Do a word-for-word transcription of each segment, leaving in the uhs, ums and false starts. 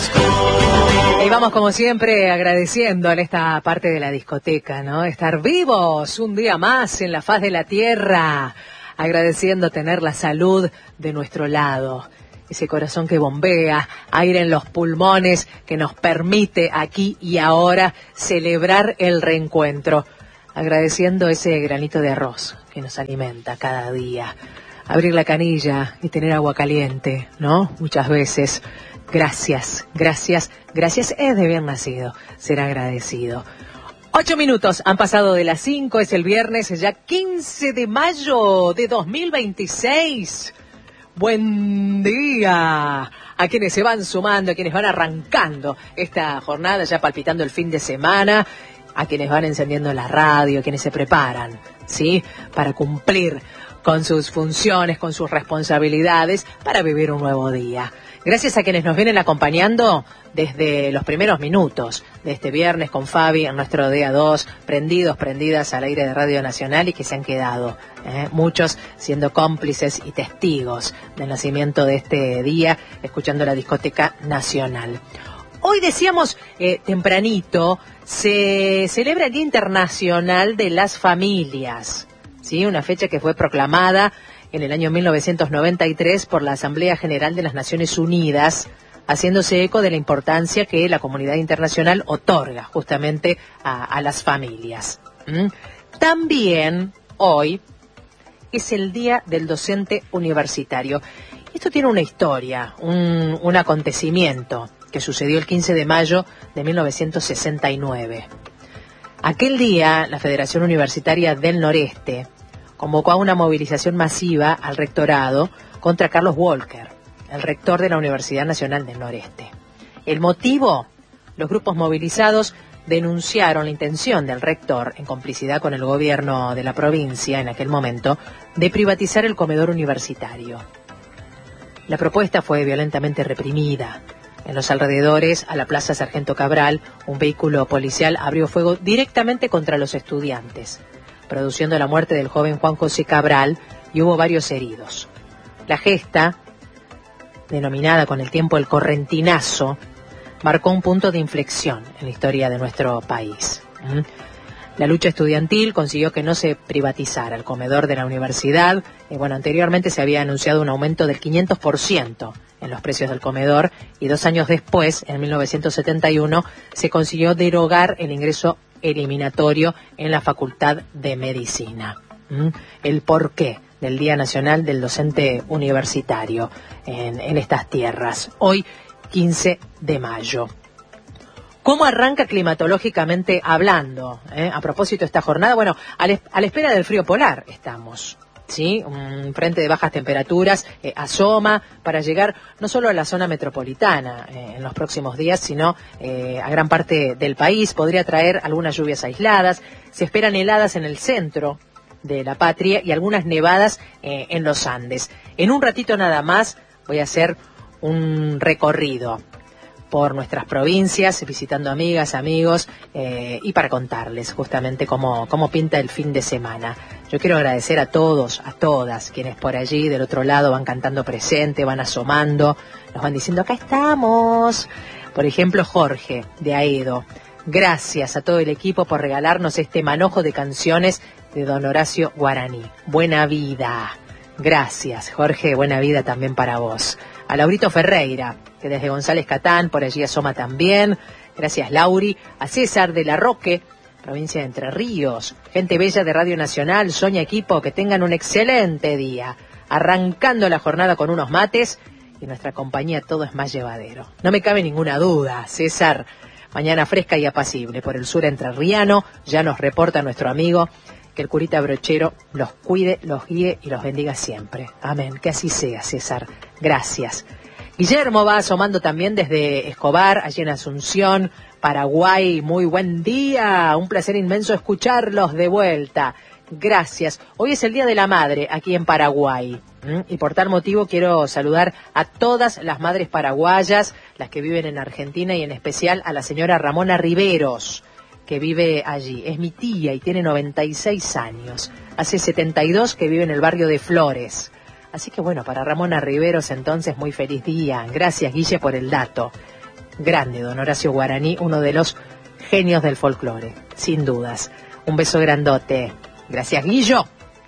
Y vamos como siempre agradeciendo en esta parte de la discoteca, ¿no? Estar vivos un día más en la faz de la tierra, agradeciendo tener la salud de nuestro lado, ese corazón que bombea, aire en los pulmones que nos permite aquí y ahora celebrar el reencuentro, agradeciendo ese granito de arroz que nos alimenta cada día, abrir la canilla y tener agua caliente, ¿no? Muchas veces. Gracias, gracias, gracias, es de bien nacido ser agradecido. Ocho minutos han pasado de las cinco, es el viernes, ya quince de mayo de dos mil veintiséis. Buen día a quienes se van sumando, a quienes van arrancando esta jornada, ya palpitando el fin de semana, a quienes van encendiendo la radio, a quienes se preparan, ¿sí? Para cumplir con sus funciones, con sus responsabilidades, para vivir un nuevo día. Gracias a quienes nos vienen acompañando desde los primeros minutos de este viernes con Fabi en nuestro día dos, prendidos, prendidas al aire de Radio Nacional y que se han quedado, ¿eh? muchos siendo cómplices y testigos del nacimiento de este día, escuchando la discoteca nacional. Hoy decíamos eh, tempranito, se celebra el Día Internacional de las Familias, ¿sí? Una fecha que fue proclamada en el año mil novecientos noventa y tres por la Asamblea General de las Naciones Unidas, haciéndose eco de la importancia que la comunidad internacional otorga justamente a, a las familias. ¿Mm? También hoy es el Día del Docente Universitario. Esto tiene una historia, un, un acontecimiento que sucedió el quince de mayo de mil novecientos sesenta y nueve. Aquel día, la Federación Universitaria del Noreste convocó a una movilización masiva al rectorado contra Carlos Walker, el rector de la Universidad Nacional del Noreste. El motivo, los grupos movilizados denunciaron la intención del rector, en complicidad con el gobierno de la provincia en aquel momento, de privatizar el comedor universitario. La propuesta fue violentamente reprimida. En los alrededores, a la Plaza Sargento Cabral, un vehículo policial abrió fuego directamente contra los estudiantes, produciendo la muerte del joven Juan José Cabral, y hubo varios heridos. La gesta, denominada con el tiempo el correntinazo, marcó un punto de inflexión en la historia de nuestro país. ¿Mm? La lucha estudiantil consiguió que no se privatizara el comedor de la universidad. Y bueno, anteriormente se había anunciado un aumento del quinientos por ciento en los precios del comedor, y dos años después, en mil novecientos setenta y uno, se consiguió derogar el ingreso eliminatorio en la Facultad de Medicina. ¿Mm? El porqué del Día Nacional del Docente Universitario en, en estas tierras. Hoy, quince de mayo. ¿Cómo arranca climatológicamente hablando? ¿Eh? A propósito de esta jornada, bueno, a la, a la espera del frío polar estamos, ¿sí? Un frente de bajas temperaturas eh, asoma para llegar no solo a la zona metropolitana eh, en los próximos días, sino eh, a gran parte del país. Podría traer algunas lluvias aisladas. Se esperan heladas en el centro de la patria y algunas nevadas eh, en los Andes. En un ratito nada más voy a hacer un recorrido por nuestras provincias, visitando amigas, amigos, eh, y para contarles justamente cómo, cómo pinta el fin de semana. Yo quiero agradecer a todos, a todas, quienes por allí del otro lado van cantando presente, van asomando, nos van diciendo, acá estamos. Por ejemplo, Jorge, de Aedo. Gracias a todo el equipo por regalarnos este manojo de canciones de don Horacio Guaraní. Buena vida. Gracias, Jorge, buena vida también para vos. A Laurito Ferreira, que desde González Catán, por allí asoma también. Gracias, Lauri. A César de la Roque, provincia de Entre Ríos. Gente bella de Radio Nacional, Soña equipo, que tengan un excelente día. Arrancando la jornada con unos mates y nuestra compañía todo es más llevadero. No me cabe ninguna duda, César. Mañana fresca y apacible por el sur entrerriano. Ya nos reporta nuestro amigo que el curita Brochero los cuide, los guíe y los bendiga siempre. Amén. Que así sea, César. Gracias. Guillermo va asomando también desde Escobar, allí en Asunción, Paraguay. Muy buen día. Un placer inmenso escucharlos de vuelta. Gracias. Hoy es el Día de la Madre aquí en Paraguay. ¿Mm? Y por tal motivo quiero saludar a todas las madres paraguayas, las que viven en Argentina, y en especial a la señora Ramona Riveros, que vive allí. Es mi tía y tiene noventa y seis años. Hace setenta y dos que vive en el barrio de Flores. Así que bueno, para Ramona Riveros entonces muy feliz día. Gracias, Guille, por el dato. Grande don Horacio Guaraní, uno de los genios del folclore, sin dudas. Un beso grandote. Gracias, Guillo.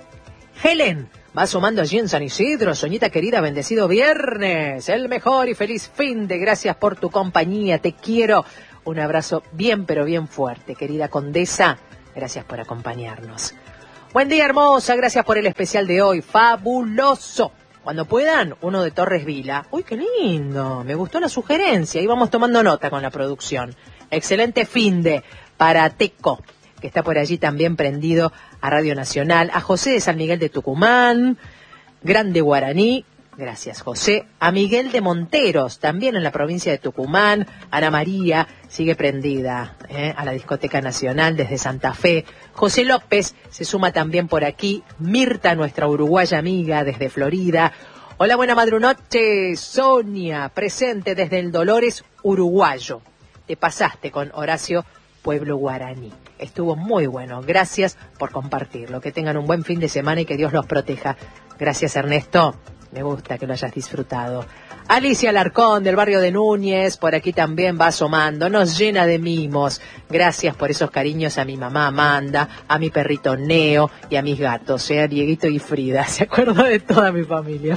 Helen va asomando allí en San Isidro. Soñita querida, bendecido viernes. El mejor y feliz fin de. Gracias por tu compañía. Te quiero. Un abrazo bien, pero bien fuerte. Querida condesa, gracias por acompañarnos. Buen día, hermosa. Gracias por el especial de hoy. Fabuloso. Cuando puedan, uno de Torres Vila. Uy, qué lindo. Me gustó la sugerencia. Y vamos tomando nota con la producción. Excelente finde para Teco, que está por allí también prendido a Radio Nacional. A José de San Miguel de Tucumán. Grande Guaraní. Gracias, José. A Miguel de Monteros, también en la provincia de Tucumán. Ana María sigue prendida ¿eh? a la Discoteca Nacional desde Santa Fe. José López se suma también por aquí. Mirta, nuestra uruguaya amiga desde Florida. Hola, buena madrunoche. Sonia, presente desde el Dolores uruguayo. Te pasaste con Horacio Pueblo Guaraní. Estuvo muy bueno. Gracias por compartirlo. Que tengan un buen fin de semana y que Dios los proteja. Gracias, Ernesto. Me gusta que lo hayas disfrutado. Alicia Alarcón, del barrio de Núñez, por aquí también va asomando, nos llena de mimos. Gracias por esos cariños a mi mamá Amanda, a mi perrito Neo y a mis gatos, ¿eh? Dieguito y Frida. Se acuerda de toda mi familia.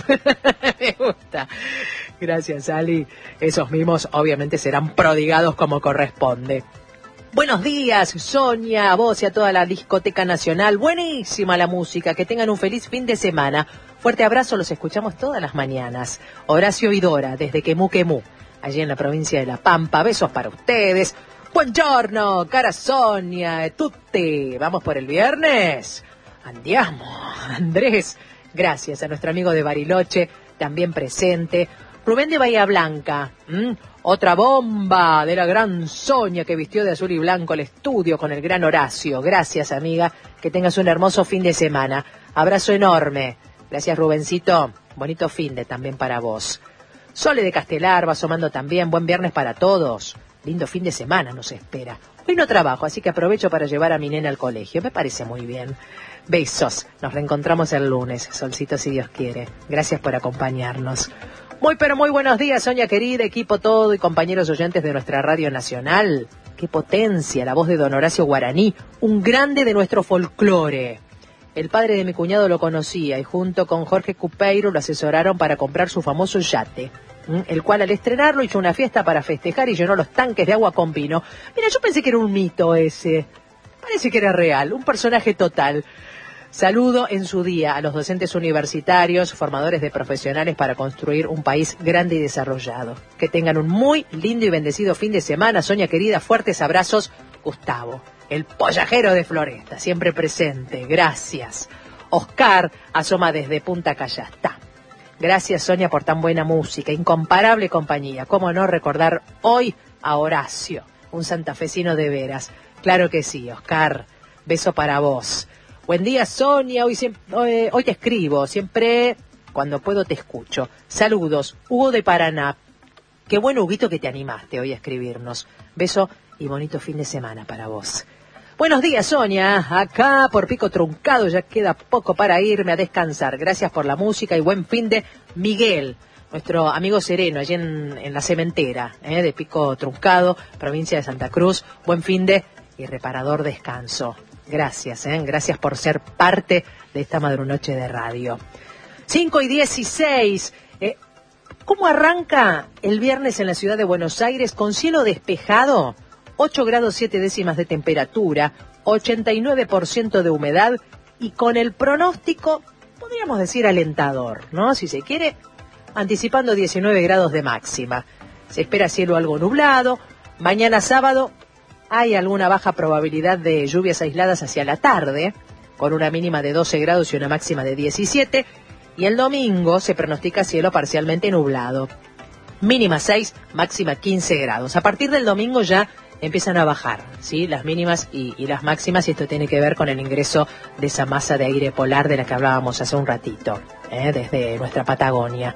Me gusta. Gracias, Ali. Esos mimos obviamente serán prodigados como corresponde. Buenos días, Sonia, a vos y a toda la Discoteca Nacional. Buenísima la música, que tengan un feliz fin de semana. Fuerte abrazo, los escuchamos todas las mañanas. Horacio Vidora, desde Quemú Quemú, allí en la provincia de La Pampa. Besos para ustedes. Buongiorno, cara Sonia, tutti. ¿Vamos por el viernes? Andiamo, Andrés. Gracias a nuestro amigo de Bariloche, también presente. Rubén de Bahía Blanca, ¿m? Otra bomba de la gran Sonia que vistió de azul y blanco el estudio con el gran Horacio. Gracias, amiga, que tengas un hermoso fin de semana. Abrazo enorme. Gracias, Rubencito. Bonito fin de también para vos. Sole de Castelar va asomando también. Buen viernes para todos. Lindo fin de semana nos espera. Hoy no trabajo, así que aprovecho para llevar a mi nena al colegio. Me parece muy bien. Besos. Nos reencontramos el lunes. Solcito, si Dios quiere. Gracias por acompañarnos. Muy pero muy buenos días, Sonia querida, equipo todo y compañeros oyentes de nuestra Radio Nacional. ¡Qué potencia! La voz de don Horacio Guaraní, un grande de nuestro folclore. El padre de mi cuñado lo conocía y junto con Jorge Cupeiro lo asesoraron para comprar su famoso yate, el cual al estrenarlo hizo una fiesta para festejar y llenó los tanques de agua con vino. Mira, yo pensé que era un mito ese. Parece que era real, un personaje total. Saludo en su día a los docentes universitarios, formadores de profesionales para construir un país grande y desarrollado. Que tengan un muy lindo y bendecido fin de semana. Sonia querida, fuertes abrazos. Gustavo, el pollajero de Floresta, siempre presente. Gracias. Oscar asoma desde Punta Callastá. Gracias, Sonia, por tan buena música. Incomparable compañía. Cómo no recordar hoy a Horacio, un santafesino de veras. Claro que sí, Oscar. Beso para vos. Buen día, Sonia. Hoy, hoy, hoy te escribo. Siempre, cuando puedo, te escucho. Saludos. Hugo de Paraná. Qué bueno, Huguito, que te animaste hoy a escribirnos. Beso y bonito fin de semana para vos. Buenos días, Sonia. Acá por Pico Truncado. Ya queda poco para irme a descansar. Gracias por la música y buen fin de Miguel, nuestro amigo sereno, allí en, en la cementera ¿eh? de Pico Truncado, provincia de Santa Cruz. Buen fin de y reparador descanso. Gracias, ¿eh? Gracias por ser parte de esta madrunoche de radio. cinco y dieciséis. Eh, ¿Cómo arranca el viernes en la ciudad de Buenos Aires? Con cielo despejado, ocho grados siete décimas de temperatura, ochenta y nueve por ciento de humedad y con el pronóstico, podríamos decir alentador, ¿no? Si se quiere, anticipando diecinueve grados de máxima. Se espera cielo algo nublado. Mañana sábado hay alguna baja probabilidad de lluvias aisladas hacia la tarde, con una mínima de doce grados y una máxima de diecisiete. Y el domingo se pronostica cielo parcialmente nublado. Mínima seis, máxima quince grados. A partir del domingo ya empiezan a bajar, ¿sí? Las mínimas y, y las máximas, y esto tiene que ver con el ingreso de esa masa de aire polar de la que hablábamos hace un ratito, ¿eh? Desde nuestra Patagonia.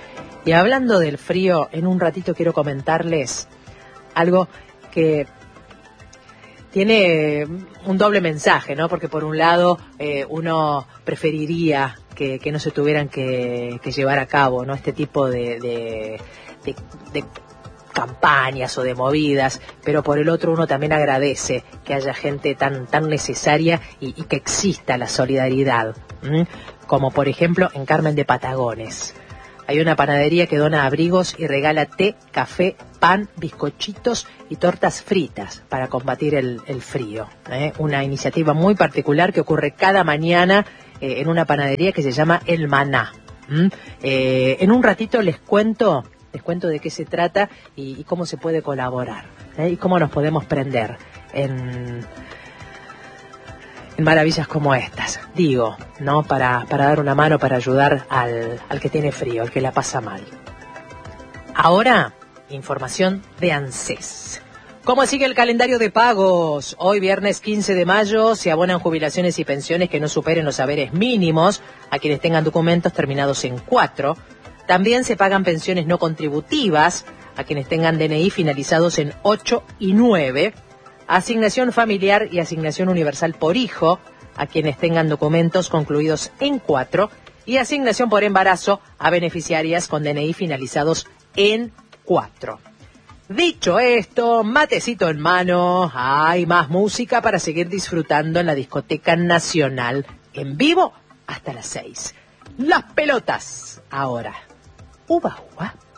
Y hablando del frío, en un ratito quiero comentarles algo que tiene un doble mensaje, ¿no? Porque por un lado eh, uno preferiría que, que no se tuvieran que, que llevar a cabo, ¿no? Este tipo de, de, de, de campañas o de movidas, pero por el otro uno también agradece que haya gente tan, tan necesaria y, y que exista la solidaridad, ¿m? Como por ejemplo en Carmen de Patagones. Hay una panadería que dona abrigos y regala té, café, pan, bizcochitos y tortas fritas para combatir el, el frío. ¿eh? Una iniciativa muy particular que ocurre cada mañana eh, en una panadería que se llama El Maná. ¿Mm? Eh, en un ratito les cuento, les cuento de qué se trata y, y cómo se puede colaborar, ¿eh? y cómo nos podemos prender en... en maravillas como estas, digo, ¿no? Para, para dar una mano, para ayudar al, al que tiene frío, al que la pasa mal. Ahora, información de ANSES. ¿Cómo sigue el calendario de pagos? Hoy, viernes quince de mayo, se abonan jubilaciones y pensiones que no superen los haberes mínimos a quienes tengan documentos terminados en cuatro. También se pagan pensiones no contributivas a quienes tengan D N I finalizados en ocho y nueve. Asignación familiar y asignación universal por hijo a quienes tengan documentos concluidos en cuatro y asignación por embarazo a beneficiarias con D N I finalizados en cuatro. Dicho esto, matecito en mano, hay más música para seguir disfrutando en la Discoteca Nacional en vivo hasta las seis. Las pelotas ahora. Uva, uva.